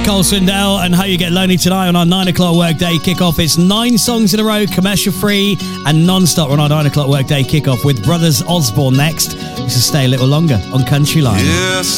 Cole Swindell and How You Get Lonely tonight on our 9 o'clock workday kickoff. It's 9 songs in a row, commercial free and non-stop on our 9 o'clock workday kickoff with Brothers Osborne next. This is Stay a Little Longer on Country Line. Yes.